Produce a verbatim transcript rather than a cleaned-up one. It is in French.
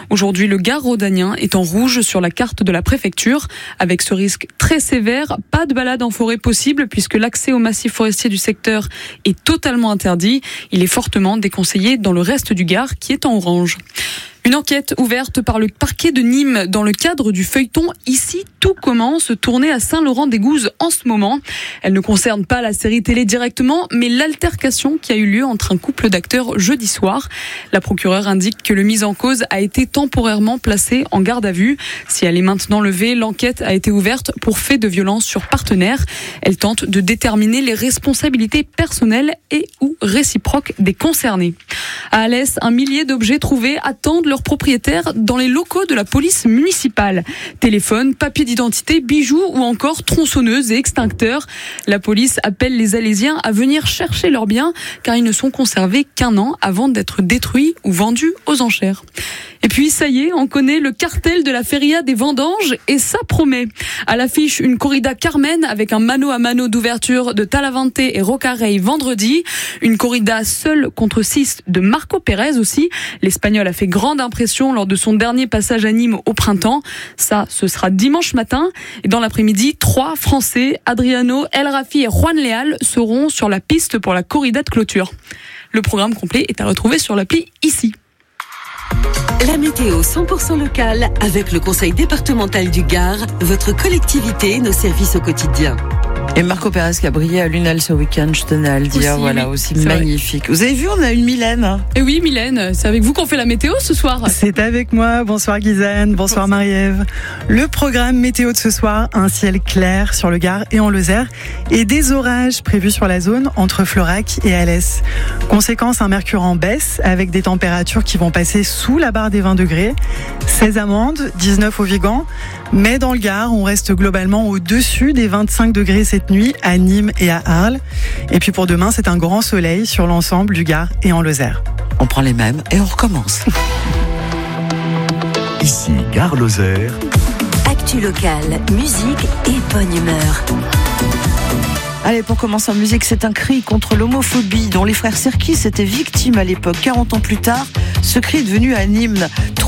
Aujourd'hui, le Gard rhodanien est en rouge sur la carte de la préfecture. Avec ce risque très sévère, pas de balade en forêt possible puisque l'accès au massif forestier du secteur est totalement interdit. Il est fortement déconseillé dans le reste du Gard qui est en orange. Une enquête ouverte par le parquet de Nîmes dans le cadre du feuilleton Ici tout commence, tournée à Saint-Laurent-des-Gouzes en ce moment. Elle ne concerne pas la série télé directement, mais l'altercation qui a eu lieu entre un couple d'acteurs jeudi soir. La procureure indique que le mis en cause a été temporairement placé en garde à vue. Si elle est maintenant levée, l'enquête a été ouverte pour fait de violence sur partenaire. Elle tente de déterminer les responsabilités personnelles et ou réciproques des concernés. À Alès, un millier d'objets trouvés attendent leur propriétaire dans les locaux de la police municipale. Téléphone, papier d'identité, bijoux ou encore tronçonneuses et extincteurs. La police appelle les Alésiens à venir chercher leurs biens car ils ne sont conservés qu'un an avant d'être détruits ou vendus aux enchères. Et puis ça y est, on connaît le cartel de la feria des vendanges et ça promet. À l'affiche, une corrida Carmen avec un mano à mano d'ouverture de Talavante et Rocarey vendredi. Une corrida seule contre six de Marco Pérez aussi. L'Espagnol a fait grande impression lors de son dernier passage à Nîmes au printemps. Ça, ce sera dimanche matin. Et dans l'après-midi, trois Français, Adriano, El Rafi et Juan Leal, seront sur la piste pour la corrida de clôture. Le programme complet est à retrouver sur l'appli Ici. La météo cent pour cent locale avec le Conseil départemental du Gard, votre collectivité, nos services au quotidien. Et Marco Pérez qui a brillé à Lunel ce week-end, je tenais à le dire, aussi, voilà, oui, aussi magnifique. Vrai. Vous avez vu, on a une Mylène. Et oui, Mylène, c'est avec vous qu'on fait la météo ce soir. C'est avec moi, bonsoir Guyzane, bonsoir, bonsoir. Marie-Ève. Le programme météo de ce soir, un ciel clair sur le Gard et en Lozère et des orages prévus sur la zone entre Florac et Alès. Conséquence, un mercure en baisse avec des températures qui vont passer sous la barre des vingt degrés, seize à Mende, dix-neuf au Vigan, mais dans le Gard, on reste globalement au-dessus des vingt-cinq degrés cette nuit à Nîmes et à Arles. Et puis pour demain, c'est un grand soleil sur l'ensemble du Gard et en Lozère. On prend les mêmes et on recommence. Ici, Gard-Lozère. Actu locale, musique et bonne humeur. Allez, pour commencer en musique, c'est un cri contre l'homophobie dont les frères Serkis étaient victimes à l'époque. quarante ans plus tard, ce cri est devenu un hymne.